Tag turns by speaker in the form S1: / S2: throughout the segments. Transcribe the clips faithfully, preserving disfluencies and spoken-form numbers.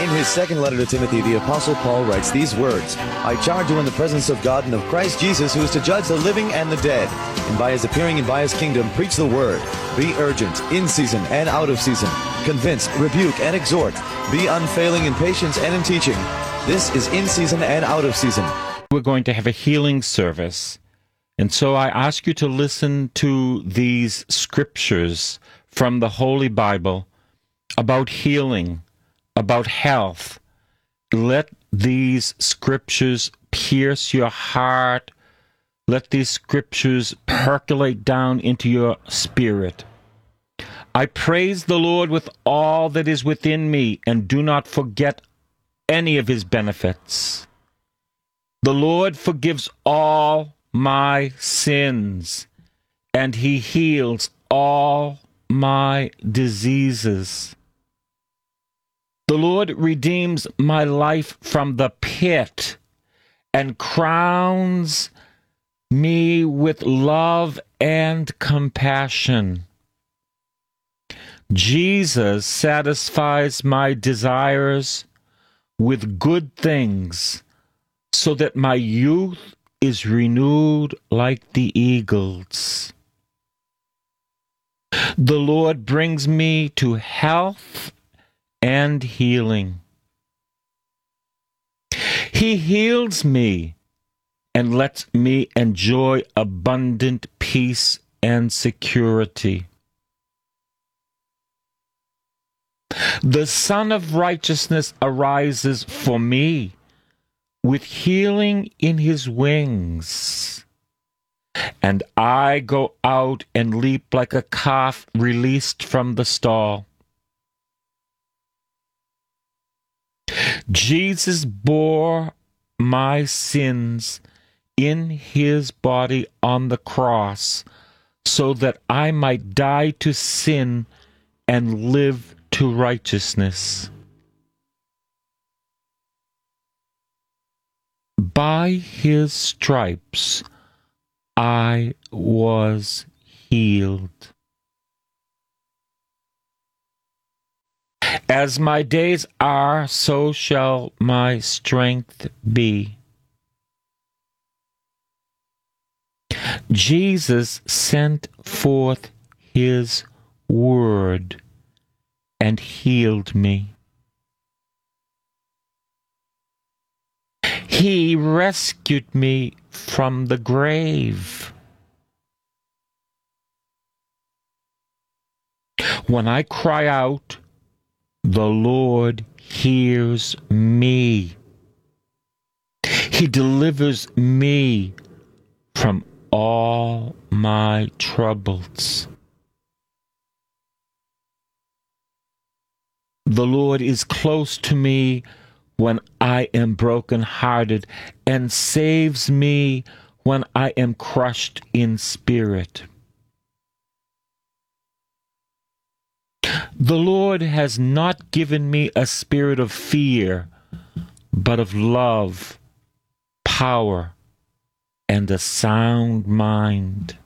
S1: In his second letter to Timothy, the Apostle Paul writes these words, I charge you in the presence of God and of Christ Jesus, who is to judge the living and the dead, and by his appearing and by his kingdom, preach the word. Be urgent, in season and out of season. Convince, rebuke, and exhort. Be unfailing in patience and in teaching. This is in season and out of season.
S2: We're going to have a healing service. And so I ask you to listen to these scriptures from the Holy Bible about healing, about health. Let these scriptures pierce your heart. Let these scriptures percolate down into your spirit. I praise the Lord with all that is within me, and do not forget any of his benefits. The Lord forgives all my sins, and he heals all my diseases. The Lord redeems my life from the pit and crowns me with love and compassion. Jesus satisfies my desires with good things, so that my youth is renewed like the eagles. The Lord brings me to health and healing. He heals me and lets me enjoy abundant peace and security. The Son of Righteousness arises for me with healing in his wings. And I go out and leap like a calf released from the stall. Jesus bore my sins in his body on the cross, so that I might die to sin and live to righteousness. By his stripes I was healed. As my days are, so shall my strength be. Jesus sent forth his word and healed me. He rescued me from the grave. When I cry out, the Lord hears me. He delivers me from all my troubles. The Lord is close to me when I am brokenhearted, and saves me when I am crushed in spirit. The Lord has not given me a spirit of fear, but of love, power, and a sound mind.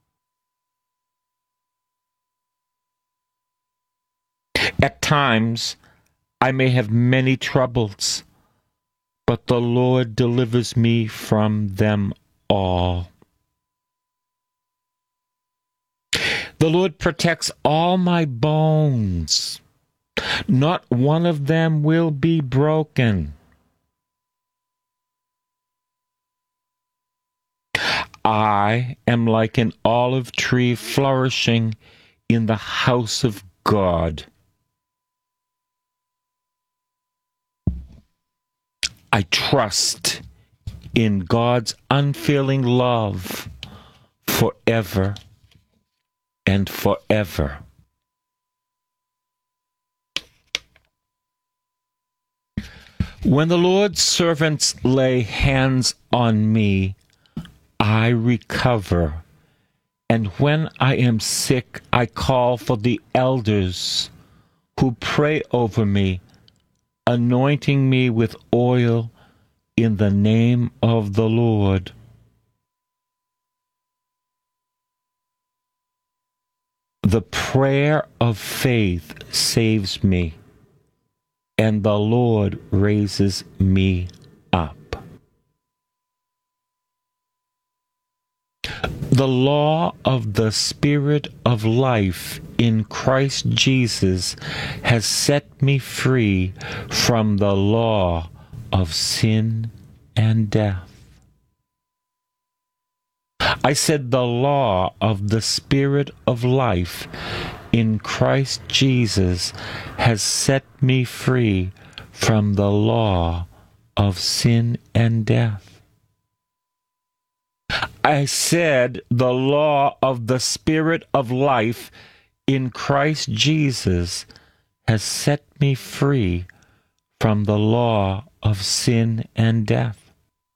S2: At times, I may have many troubles, but the Lord delivers me from them all. The Lord protects all my bones. Not one of them will be broken. I am like an olive tree flourishing in the house of God. I trust in God's unfailing love forever and forever. When the Lord's servants lay hands on me, I recover. And when I am sick, I call for the elders who pray over me, anointing me with oil in the name of the Lord. The prayer of faith saves me, and the Lord raises me up. The law of the Spirit of life in Christ Jesus has set me free from the law of sin and death. I said the law of the Spirit of life in Christ Jesus has set me free from the law of sin and death. I said the law of the Spirit of life in Christ Jesus has set me free from the law of sin and death.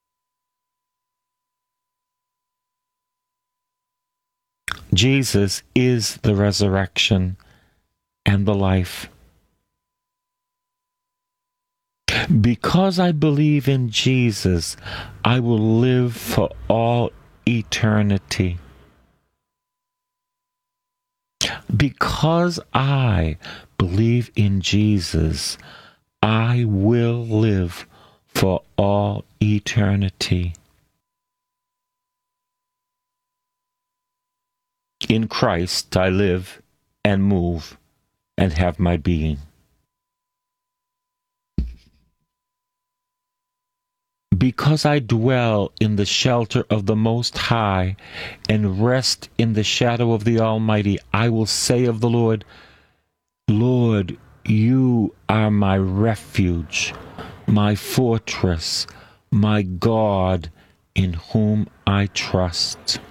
S2: Jesus is the resurrection and the life. Because I believe in Jesus, I will live for all eternity. Because I believe in Jesus, I will live for all eternity. In Christ I live and move and have my being. Because I dwell in the shelter of the Most High and rest in the shadow of the Almighty, I will say of the Lord, Lord, you are my refuge, my fortress, my God, in whom I trust.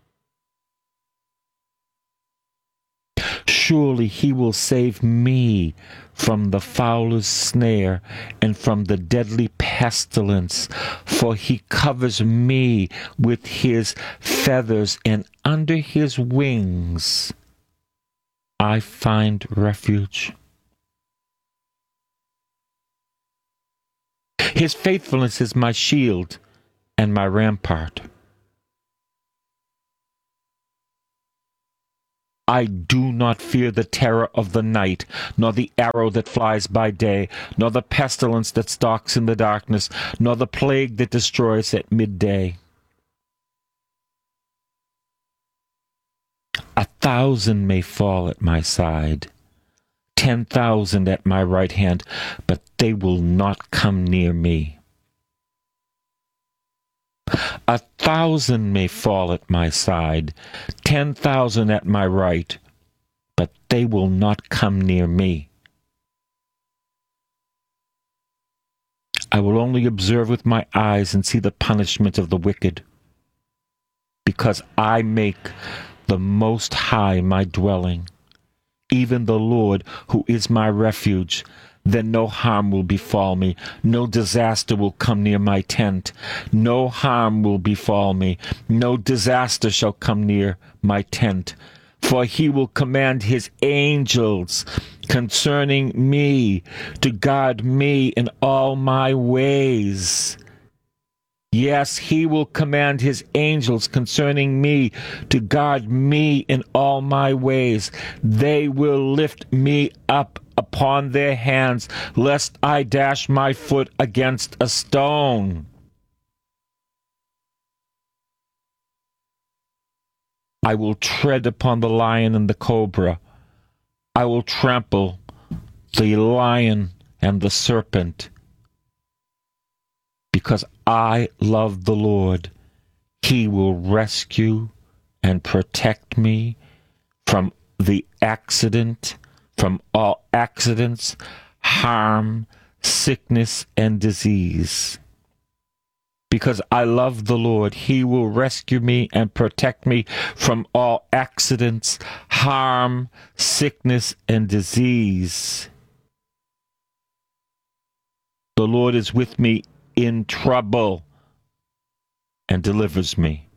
S2: Surely he will save me from the fowler's snare and from the deadly pestilence, for he covers me with his feathers, and under his wings I find refuge. His faithfulness is my shield and my rampart. I do not fear the terror of the night, nor the arrow that flies by day, nor the pestilence that stalks in the darkness, nor the plague that destroys at midday. A thousand may fall at my side, ten thousand at my right hand, but they will not come near me. A thousand may fall at my side, ten thousand at my right, but they will not come near me. I will only observe with my eyes and see the punishment of the wicked, because I make the Most High my dwelling, even the Lord who is my refuge. Then no harm will befall me, no disaster will come near my tent. No harm will befall me, no disaster shall come near my tent. For he will command his angels concerning me to guard me in all my ways. Yes, he will command his angels concerning me to guard me in all my ways. They will lift me up upon their hands, lest I dash my foot against a stone. I will tread upon the lion and the cobra. I will trample the lion and the serpent. Because I love the Lord, he will rescue and protect me from the accident, from all accidents, harm, sickness, and disease. Because I love the Lord, he will rescue me and protect me from all accidents, harm, sickness, and disease. The Lord is with me in trouble and delivers me.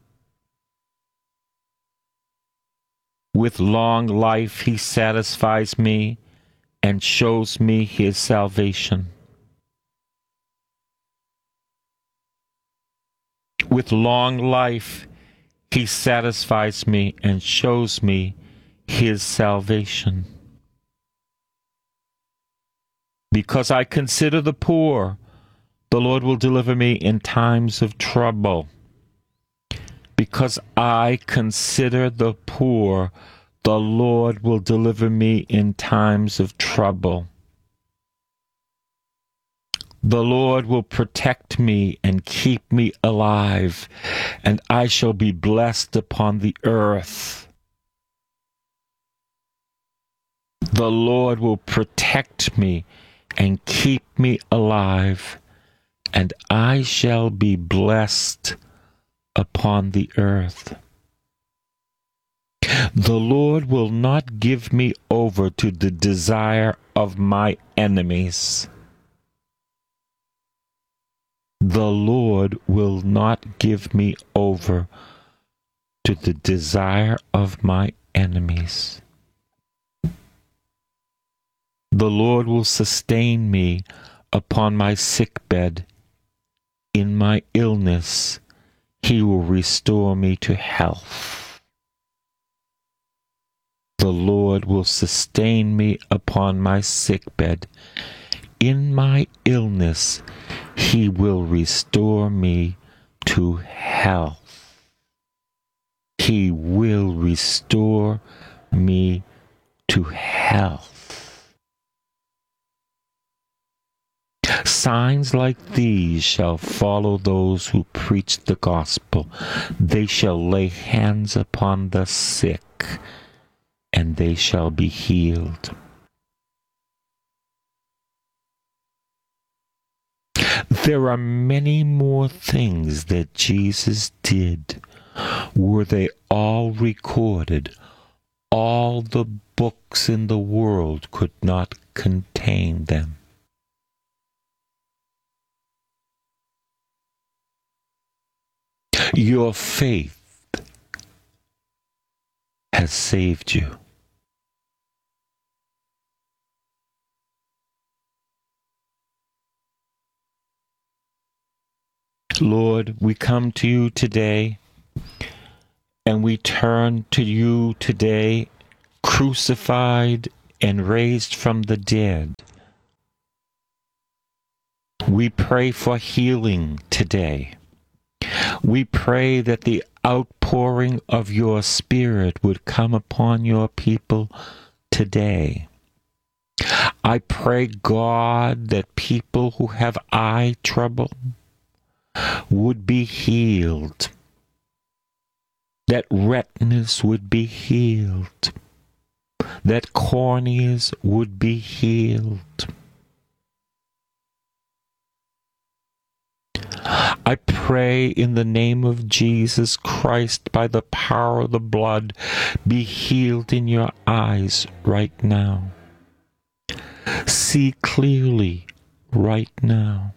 S2: With long life he satisfies me and shows me his salvation. With long life he satisfies me and shows me his salvation. Because I consider the poor, the Lord will deliver me in times of trouble. Because I consider the poor, the Lord will deliver me in times of trouble. The Lord will protect me and keep me alive, and I shall be blessed upon the earth. The Lord will protect me and keep me alive, and I shall be blessed upon the earth. The Lord will not give me over to the desire of my enemies. The Lord will not give me over to the desire of my enemies. The Lord will sustain me upon my sickbed. In my illness, He will restore me to health. The Lord will sustain me upon my sickbed. In my illness, He will restore me to health. He will restore me to health. Signs like these shall follow those who preach the gospel. They shall lay hands upon the sick, and they shall be healed. There are many more things that Jesus did. Were they all recorded, all the books in the world could not contain them. Your faith has saved you. Lord, we come to you today, and we turn to you today, crucified and raised from the dead. We pray for healing today. We pray that the outpouring of your Spirit would come upon your people today. I pray, God, that people who have eye trouble would be healed, that retinas would be healed, that corneas would be healed. I pray in the name of Jesus Christ, by the power of the blood, be healed in your eyes right now. See clearly right now.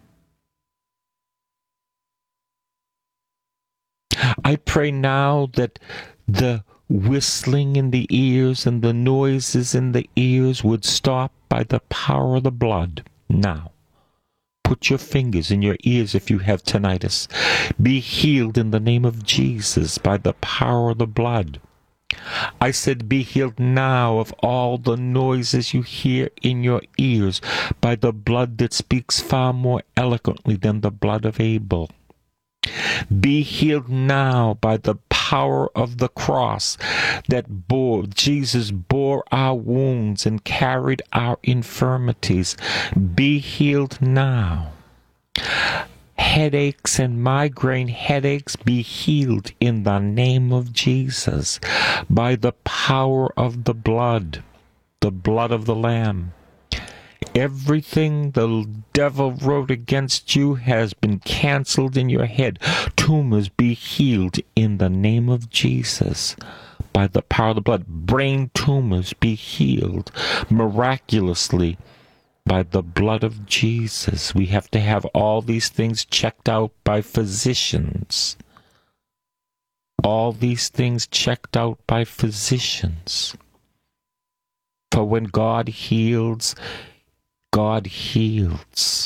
S2: I pray now that the whistling in the ears and the noises in the ears would stop by the power of the blood now. Put your fingers in your ears if you have tinnitus. Be healed in the name of Jesus by the power of the blood. I said be healed now of all the noises you hear in your ears by the blood that speaks far more eloquently than the blood of Abel. Be healed now by the power of the cross that bore, Jesus bore our wounds and carried our infirmities. Be healed now. Headaches and migraine headaches, be healed in the name of Jesus by the power of the blood, the blood of the Lamb. Everything the devil wrote against you has been canceled in your head. Tumors be healed in the name of Jesus by the power of the blood. Brain tumors be healed miraculously by the blood of Jesus. We have to have all these things checked out by physicians. All these things checked out by physicians. For when God heals, God heals.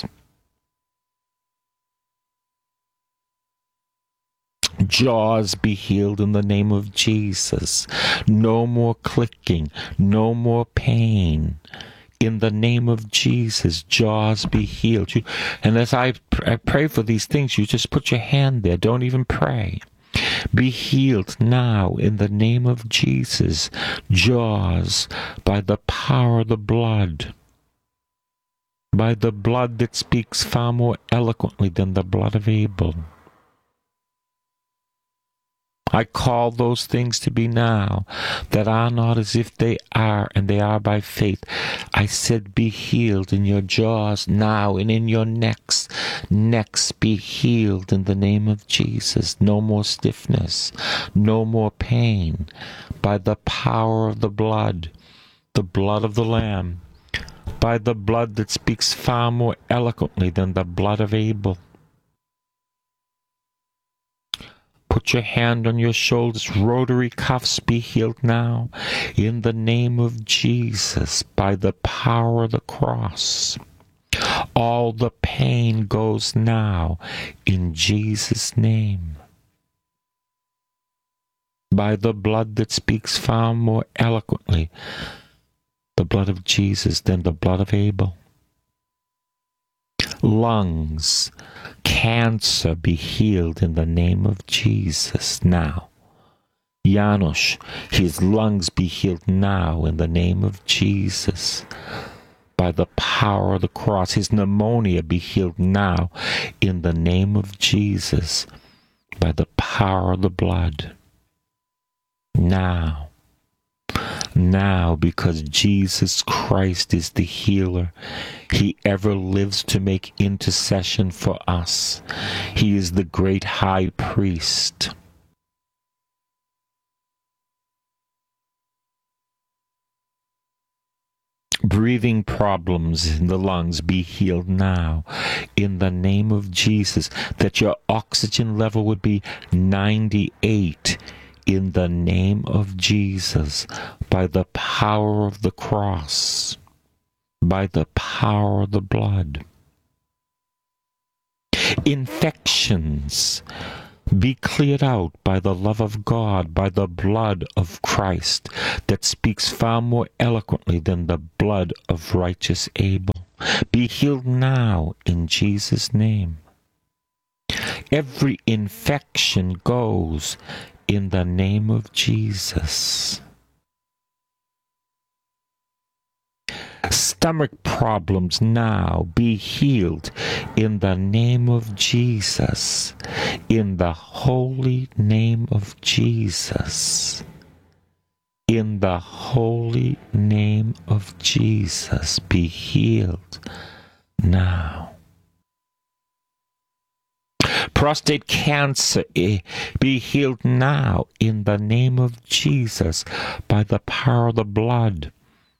S2: Jaws be healed in the name of Jesus. No more clicking, no more pain. In the name of Jesus, jaws be healed. You, and as I, pr- I pray for these things, you just put your hand there. Don't even pray. Be healed now in the name of Jesus. Jaws, by the power of the blood. By the blood that speaks far more eloquently than the blood of Abel. I call those things to be now that are not as if they are, and they are by faith. I said, be healed in your jaws now and in your necks. Necks be healed in the name of Jesus. No more stiffness, no more pain. By the power of the blood, the blood of the Lamb, by the blood that speaks far more eloquently than the blood of Abel. Put your hand on your shoulders. Rotary cuffs be healed now. In the name of Jesus, by the power of the cross. All the pain goes now in Jesus' name. By the blood that speaks far more eloquently, the blood of Jesus, than the blood of Abel. Lungs, cancer be healed in the name of Jesus now. Janusz, his lungs be healed now in the name of Jesus. By the power of the cross, his pneumonia be healed now in the name of Jesus. By the power of the blood. Now. Now, because Jesus Christ is the healer, he ever lives to make intercession for us. He is the great high priest. Breathing problems in the lungs be healed now in the name of Jesus, that your oxygen level would be ninety-eight. In the name of Jesus, by the power of the cross, by the power of the blood. Infections be cleared out by the love of God, by the blood of Christ that speaks far more eloquently than the blood of righteous Abel. Be healed now in Jesus' name. Every infection goes in the name of Jesus. Stomach problems now be healed in the name of Jesus. In the holy name of Jesus. In the holy name of Jesus, be healed now. Prostate cancer, be healed now in the name of Jesus by the power of the blood.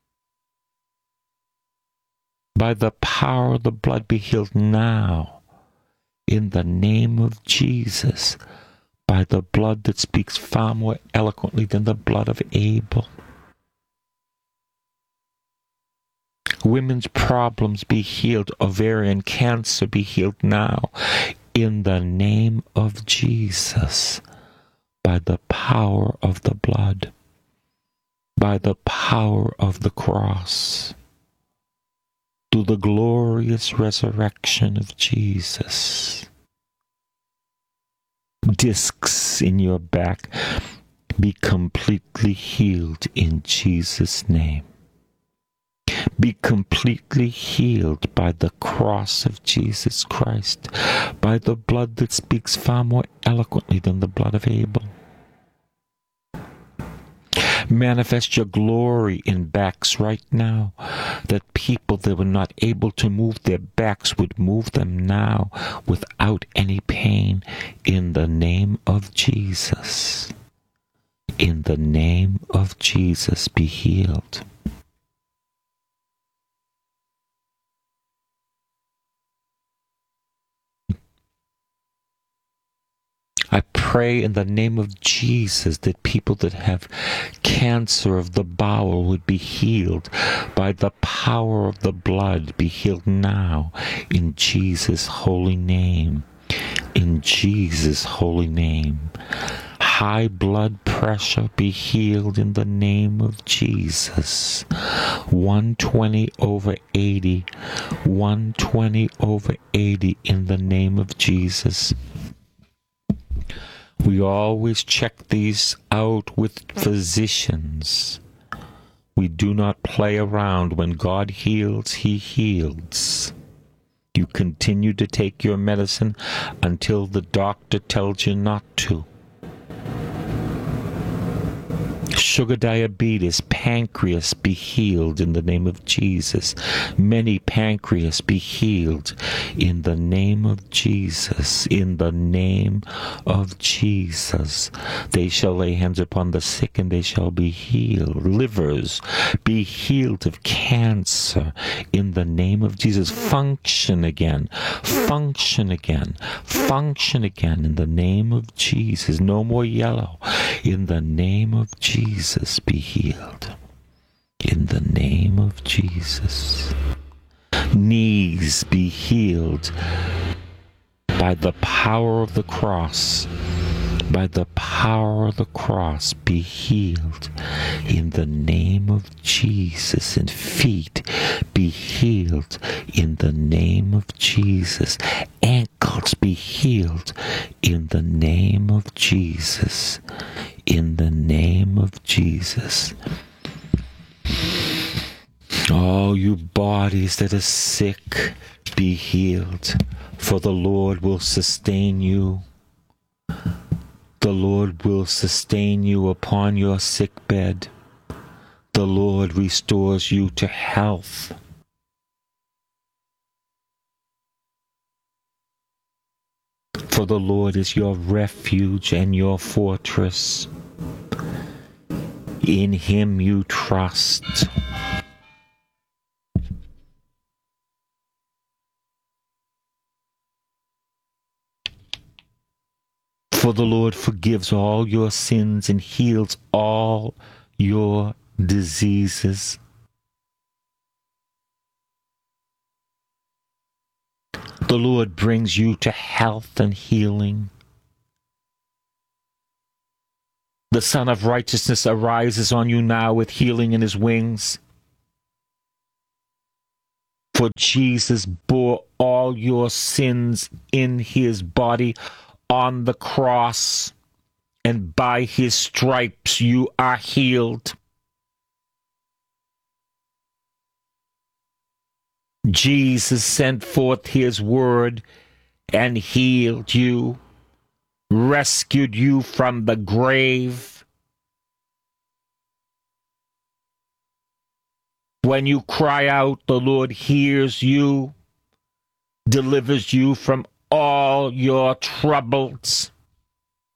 S2: By the power of the blood, be healed now in the name of Jesus by the blood that speaks far more eloquently than the blood of Abel. Women's problems be healed. Ovarian cancer be healed now. In the name of Jesus, by the power of the blood, by the power of the cross, through the glorious resurrection of Jesus. Discs in your back be completely healed in Jesus' name. Be completely healed by the cross of Jesus Christ, by the blood that speaks far more eloquently than the blood of Abel. Manifest your glory in backs right now, that people that were not able to move their backs would move them now without any pain, in the name of Jesus. In the name of Jesus, be healed. I pray in the name of Jesus that people that have cancer of the bowel would be healed by the power of the blood. Be healed now in Jesus' holy name. In Jesus' holy name. high blood pressure be healed in the name of Jesus. one twenty over eighty. one twenty over eighty in the name of Jesus. We always check these out with physicians. We do not play around. When God heals, He heals. You continue to take your medicine until the doctor tells you not to. Sugar diabetes, pancreas be healed in the name of Jesus. Many pancreas be healed in the name of Jesus. In the name of Jesus. They shall lay hands upon the sick and they shall be healed. Livers be healed of cancer in the name of Jesus. Function again. Function again. Function again in the name of Jesus. No more yellow. In the name of Jesus. Jesus be healed. In the name of Jesus. Knees be healed by the power of the cross. By the power of the cross be healed in the name of Jesus. And feet be healed in the name of Jesus. Ankles be healed in the name of Jesus. In the name of Jesus. All you bodies that are sick, be healed, for the Lord will sustain you. The Lord will sustain you upon your sick bed. The Lord restores you to health. For the Lord is your refuge and your fortress. In Him you trust. For the Lord forgives all your sins and heals all your diseases. The Lord brings you to health and healing. The Son of Righteousness arises on you now with healing in His wings. For Jesus bore all your sins in His body on the cross, and by His stripes you are healed. Jesus sent forth His word and healed you, rescued you from the grave. When you cry out, the Lord hears you, delivers you from all your troubles.